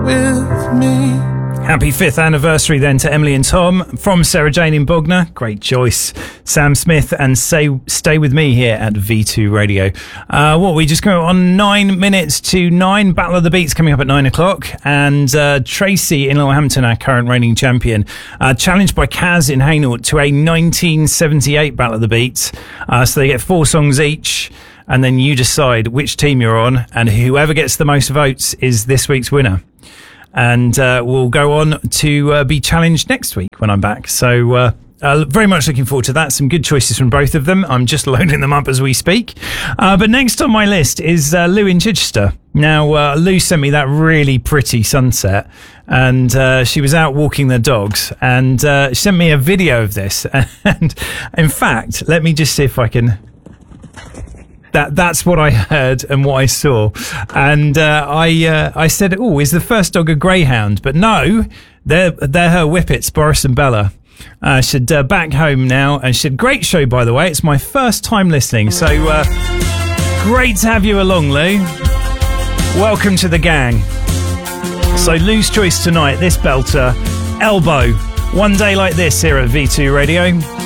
with me. Happy 5th anniversary then to Emily and Tom from Sarah Jane in Bognor. Great choice. Sam Smith and Stay With Me here at V2 Radio. We just go on 9 minutes to 9. Battle of the Beats coming up at 9 o'clock. And Tracy in Littlehampton, our current reigning champion, challenged by Kaz in Hainault to a 1978 Battle of the Beats. So they get 4 songs each. And then you decide which team you're on. And whoever gets the most votes is this week's winner. And we'll go on to be challenged next week when I'm back. So very much looking forward to that. Some good choices from both of them. I'm just loading them up as we speak. But next on my list is Lou in Chichester. Now, Lou sent me that really pretty sunset, and she was out walking the dogs, and she sent me a video of this. And in fact, let me just see if I can... That's what I heard and what I saw. And I said, oh, is the first dog a greyhound? But no, they're her whippets, Boris and Bella. She said, back home now. And she said, great show, by the way. It's my first time listening. So great to have you along, Lou. Welcome to the gang. So Lou's choice tonight, this belter, Elbow. One Day Like This here at V2 Radio.